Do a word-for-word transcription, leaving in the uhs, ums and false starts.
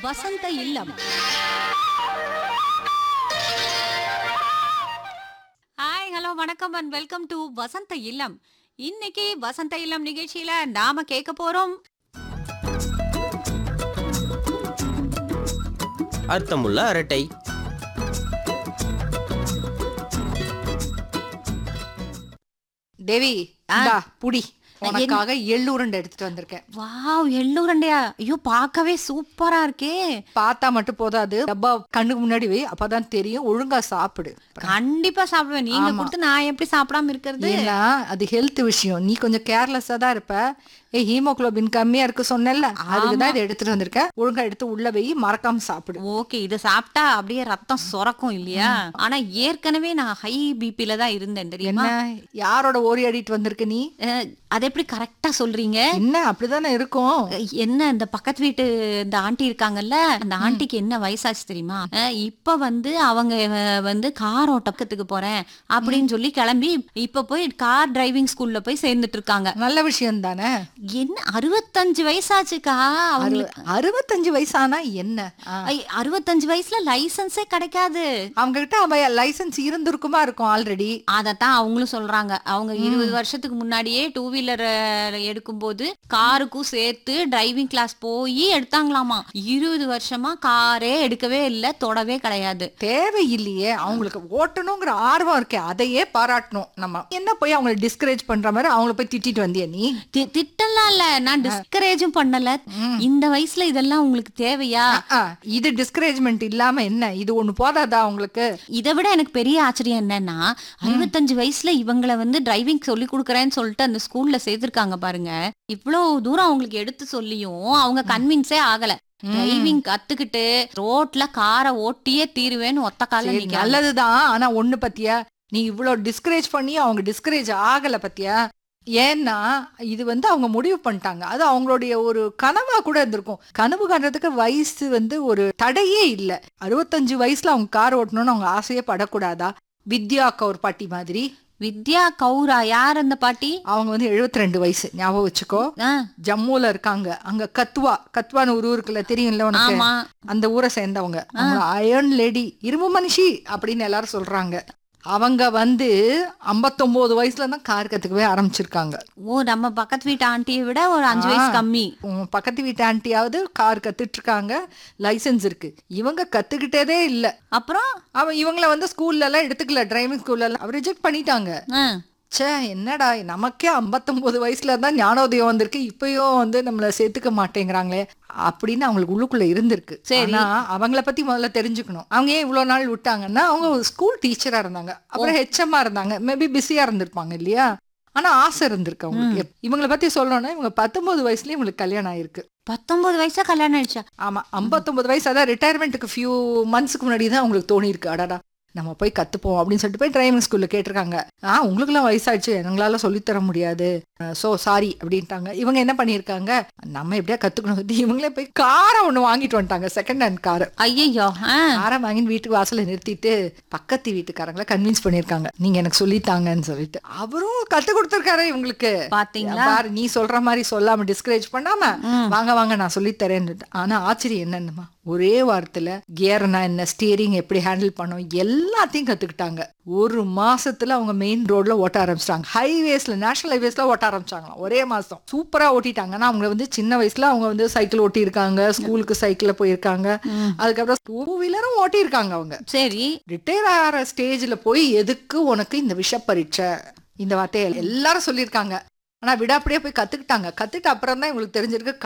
வசந்த இல்லம். Hi, hello, வணக்கம் and welcome to வசந்த இல்லம். இன்னைக்கு வசந்த இல்லம் நிகழ்ச்சியில நாம கேட்க போறோம் அர்த்தமுள்ள அரட்டை. தேவி, இந்தா புடி, உனக்காக எள்ளுருண்டை எடுத்துட்டு வந்திருக்கேன். வாவ், எள்ளுருண்டையா? ஐயோ, பார்க்கவே சூப்பரா இருக்கே. பார்த்தா மட்டும் போதாது, டப்பா கண்ணுக்கு முன்னாடி வை, அப்பதான் தெரியும். ஒழுங்கா சாப்பிடு. கண்டிப்பா சாப்பிடுவேன். நீங்க கொடுத்து நான் எப்படி சாப்பிடாம இருக்கிறது? ஏன்னா அது ஹெல்த் விஷயம். நீ கொஞ்சம் கேர்லெஸ்ஸா தான் இருப்ப. ஏ, ஹீமோகுளோபின் கம்மியா இருக்கு சொன்னேன்ல, அதுக்குதான் இதை எடுத்துட்டு வந்திருக்கேன். ஒழுங்கா எடுத்து உள்ள வை, மறக்காம சாப்பிடு. ஓகே, இத சாப்பிட்டா அப்படியே ரத்தம் சொரக்கும் இல்லையா? ஆனா ஏற்கனவே நான் ஹை பிபில தான் இருந்தேன் தெரியுமா? என்ன, யாரோட ஓரி ஆடிட்டு வந்திருக்க நீ? அஹ், அது எப்படி கரெக்டா சொல்றீங்க? என்ன அப்படிதானே இருக்கும். என்ன, இந்த பக்கத்து வீட்டு இந்த ஆண்டி இருக்காங்கல்ல, அந்த ஆண்டிக்கு என்ன வயசாச்சு தெரியுமா? அஹ், இப்ப வந்து அவங்க அஹ், வந்து கார் ஓட்டத்துக்கு போறேன் அப்படின்னு சொல்லி கிளம்பி இப்ப போய் கார் டிரைவிங் ஸ்கூல்ல போய் சேர்ந்துட்டு இருக்காங்க. நல்ல விஷயம் தானே. என்ன, அறுபத்தஞ்சு வயசாச்சுக்கா அவங்களுக்கு. அறுபத்தஞ்சு வயசானா என்ன? ஐ, அறுபத்தஞ்சு வயசுல லைசன்ஸே கிடைக்காது. அவங்க கிட்ட அவ லைசன்ஸ் இருந்திருக்குமா இருக்கும் ஆல்ரெடி. அதத்தான் அவங்களும் சொல்றாங்க. அவங்க இருபது வருஷத்துக்கு முன்னாடியே டூ வீலர் எடுக்கும்போது காருக்கும் சேர்த்து டிரைவிங் கிளாஸ் போய் எடுத்தாங்களாமா. இருபது வருஷமா காரே எடுக்கவே இல்லை, தொடவே கிடையாது. தேவையில்லையே, அவங்களுக்கு ஓட்டணுங்கிற ஆர்வம் இருக்கே, அதையே பாராட்டணும். நம்ம என்ன போய் அவங்களை டிஸ்கரேஜ் பண்ற மாதிரி அவங்கள போய் திட்டிட்டு வந்தியா நீ? தி- திட்டலாம் இல்ல, நான் டிஸ்கரேஜும் பண்ணல. இந்த வயசுல இதெல்லாம் உங்களுக்கு தேவையா? ஆ, இது டிஸ்கரேஜ்மெண்ட் இல்லாம என்ன, இது ஒண்ணு போதாதா உங்களுக்கு? இதை விட எனக்கு பெரிய ஆச்சரியம் என்னன்னா, அறுபத்தஞ்சு வயசுல இவங்களை வந்து டிரைவிங் சொல்லி கொடுக்கறேன்னு சொல்லிட்டு அந்த ஸ்கூல்ல சேர்த்திருக்காங்க பாருங்க. இவ்வளவு தூரம் அவங்களுக்கு எடுத்து சொல்லியும் அவங்க கன்வின்ஸே ஆகல. டிரைவிங் கத்துக்கிட்டு ரோட்ல காரை ஓட்டியே தீருவேன்னு ஒத்த கால சரி, நல்லதுதான். ஆனா ஒண்ணு பத்தியா, நீ இவ்வளவு டிஸ்கரேஜ் பண்ணி அவங்க டிஸ்கரேஜ் ஆகல பத்தியா? ஏன்னா இது வந்து அவங்க முடிவு பண்ணிட்டாங்க. அது அவங்களுடைய ஒரு கனவா கூட இருந்திருக்கும். கனவு காண்றதுக்கு வயசு வந்து ஒரு தடையே இல்லை. அறுபத்தஞ்சு வயசுல அவங்க கார் ஓட்டணும்னு அவங்க ஆசையே படக்கூடாதா? வித்யா கவுர் பாட்டி மாதிரி. வித்யா கௌரா? யார் அந்த பாட்டி? அவங்க வந்து எழுபத்தி ரெண்டு வயசு, ஞாபகம் வச்சுக்கோ. ஜம்முல இருக்காங்க. அங்க கத்வா, கத்வான்னு ஒரு ஊருக்குள்ள தெரியும்ல உனக்கு? ஆமா, அந்த ஊரை சேர்ந்தவங்க. அயர்ன் லேடி, இரும்பு மனுஷி அப்படின்னு எல்லாரும் சொல்றாங்க. அவங்க வந்து ஐம்பத்தொன்பது வயசுல தான் கார் கத்துக்கவே ஆரம்பிச்சிருக்காங்க. ஓ, நம்ம பக்கத்து வீட்டு ஆண்டியை விட ஒரு அஞ்சு வயசு கம்மி. உம், பக்கத்து வீட்டு ஆண்டியாவது கார் கத்துட்டு இருக்காங்க, லைசன்ஸ் இருக்கு. இவங்க கத்துக்கிட்டதே இல்ல. அப்புறம் அவன் இவங்கள வந்து ஸ்கூல்ல எல்லாம் எடுத்துக்கல, டிரைவிங் ஸ்கூல்ல எல்லாம் ரிஜெக்ட் பண்ணிட்டாங்க. ஆ, சே, என்னடா நமக்கே ஐம்பத்தொன்பது வயசுல தான் ஞானோதயம் வந்திருக்கு, இப்பயும் வந்து நம்மள சேர்த்துக்க மாட்டேங்கிறாங்களே அப்படின்னு அவங்களுக்கு உள்ளுக்குள்ள இருந்திருக்கு. ஆனா அவங்கள பத்தி முதல்ல தெரிஞ்சுக்கணும். அவங்க ஏன் இவ்வளவு நாள் விட்டாங்கன்னா, அவங்க ஒரு ஸ்கூல் டீச்சரா இருந்தாங்க, அப்புறம் ஹெச்எம்மா இருந்தாங்க. மேபி பிஸியா இருந்திருப்பாங்க இல்லையா? ஆனா ஆசை இருந்திருக்கு அவங்களுக்கு. இவங்கள பத்தி சொல்லணும்னா, இவங்க பத்தொன்பது வயசுலயே இவங்களுக்கு கல்யாணம் ஆயிருக்கு. பத்தொன்பது வயசா கல்யாணம் ஆயிடுச்சா? ஆமா, ஐம்பத்தொன்பது வயசு. அதான் ரிட்டையர்மெண்ட்டுக்கு ஃபியூ மந்த்ஸ்க்கு முன்னாடி தான் அவங்களுக்கு தோணி இருக்கு, அடாடா நம்ம போய் கத்துப்போம் அப்படின்னு சொல்லிட்டு போய் டிரைவிங் ஸ்கூல்ல கேட்டிருக்காங்க. ஆ, உங்களுக்குலாம் வயசாயிடுச்சு, எங்களால சொல்லித்தர முடியாது, சோ சாரி அப்படின்ட்டாங்க. இவங்க என்ன பண்ணிருக்காங்க, நம்ம எப்படியா கத்துக்கணும், இவங்களே போய் காரை ஒண்ணு வாங்கிட்டு வந்துட்டாங்க, செகண்ட் ஹேண்ட் காரு. ஐயோ, காரை வாங்கிட்டு வீட்டுக்கு வாசல்ல நிறுத்திட்டு பக்கத்து வீட்டுக்காரங்களை கன்வின்ஸ் பண்ணிருக்காங்க, நீங்க எனக்கு சொல்லித்தாங்கன்னு சொல்லிட்டு. அவரும் கத்து கொடுத்திருக்காரு இவங்களுக்கு. பாத்தீங்களா? பாரு, நீ சொல்ற மாதிரி சொல்லாம டிஸ்கரேஜ் பண்ணாம வாங்க வாங்க நான் சொல்லித்தரேன்னு. ஆனா ஆச்சரியம் என்னன்னுமா, ஒரே வாரத்துல கியர்னா என்ன, ஸ்டியரிங் எப்படி ஹேண்டில் பண்ணும், எல்லாத்தையும் கத்துக்கிட்டாங்க. ஒரு மாசத்துல அவங்க மெயின் ரோட்ல ஓட்ட ஆரம்பிச்சிட்டாங்க. ஹைவேஸ்ல, நேஷனல் ஹைவேஸ்ல ஓட்ட ஆரம்பிச்சாங்களாம் ஒரே மாசம். சூப்பரா ஓட்டிட்டாங்க. ஆனா அவங்க வந்து சின்ன வயசுல அவங்க வந்து சைக்கிள் ஓட்டி இருக்காங்க, ஸ்கூலுக்கு சைக்கிள்ல போயிருக்காங்க, அதுக்கப்புறம் டூ வீலரும் ஓட்டி இருக்காங்க. அவங்க சரி, ரிட்டையர் ஆகிற ஸ்டேஜ்ல போய் எதுக்கு உனக்கு இந்த விஷ பரீட்சை, இந்த வார்த்தையை எல்லாரும் சொல்லியிருக்காங்க. ஆனா விடாப்படியே போய் கத்துக்கிட்டாங்க. கத்துட்டு அப்புறம் தான் இவங்களுக்கு தெரிஞ்சிருக்கு